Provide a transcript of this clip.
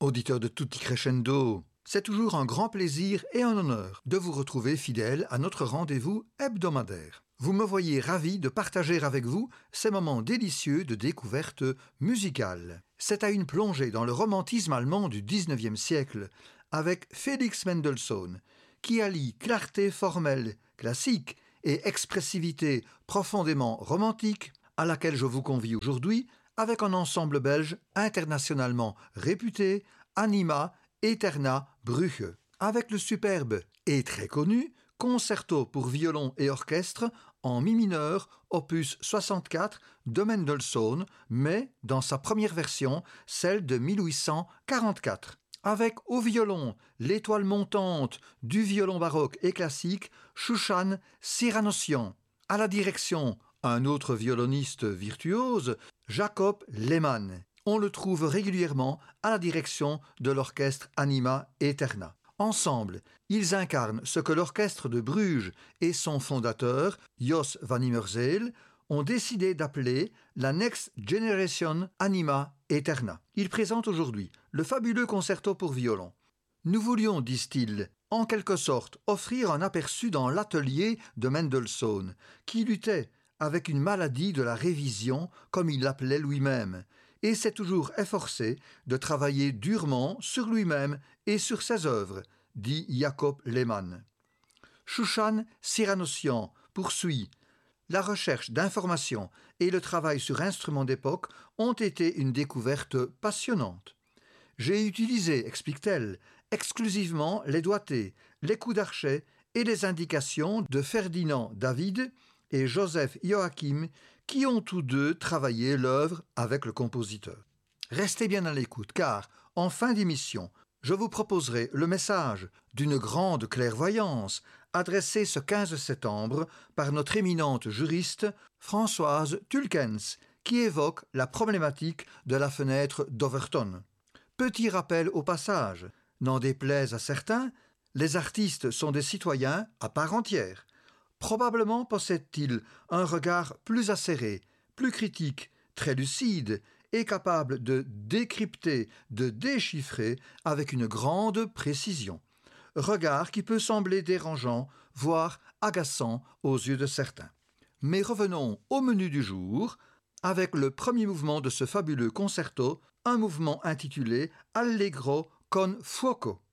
Auditeur de Tutti Crescendo, c'est toujours un grand plaisir et un honneur de vous retrouver fidèle à notre rendez-vous hebdomadaire. Vous me voyez ravi de partager avec vous ces moments délicieux de découverte musicale. C'est à une plongée dans le romantisme allemand du XIXe siècle avec Félix Mendelssohn, qui allie clarté formelle, classique et expressivité profondément romantique, à laquelle je vous convie aujourd'hui avec un ensemble belge internationalement réputé, Anima Eterna Brüche, avec le superbe et très connu Concerto pour violon et orchestre en mi mineur, opus 64 de Mendelssohn, mais dans sa première version, celle de 1844. Avec au violon l'étoile montante du violon baroque et classique, Shushan Siranossian. À la direction, un autre violoniste virtuose, Jacob Lehmann. On le trouve régulièrement à la direction de l'orchestre Anima Eterna. Ensemble, ils incarnent ce que l'orchestre de Bruges et son fondateur, Jos van Immerzeel, ont décidé d'appeler la Next Generation Anima Eterna. Ils présentent aujourd'hui le fabuleux concerto pour violon. Nous voulions, disent-ils, en quelque sorte offrir un aperçu dans l'atelier de Mendelssohn, qui luttait avec une maladie de la révision, comme il l'appelait lui-même, et s'est toujours efforcé de travailler durement sur lui-même et sur ses œuvres, dit Jacob Lehmann. Shushan Siranossian poursuit. La recherche d'informations et le travail sur instruments d'époque ont été une découverte passionnante. J'ai utilisé, explique-t-elle, exclusivement les doigtés, les coups d'archet et les indications de Ferdinand David et Joseph Joachim, qui ont tous deux travaillé l'œuvre avec le compositeur. Restez bien à l'écoute, car, en fin d'émission, je vous proposerai le message d'une grande clairvoyance adressée ce 15 septembre par notre éminente juriste Françoise Tulkens, qui évoque la problématique de la fenêtre d'Overton. Petit rappel au passage, n'en déplaise à certains, les artistes sont des citoyens à part entière. Probablement possèdent-ils un regard plus acéré, plus critique, très lucide et capable de décrypter, de déchiffrer avec une grande précision. Regard qui peut sembler dérangeant, voire agaçant aux yeux de certains. Mais revenons au menu du jour, avec le premier mouvement de ce fabuleux concerto, un mouvement intitulé Allegro con fuoco.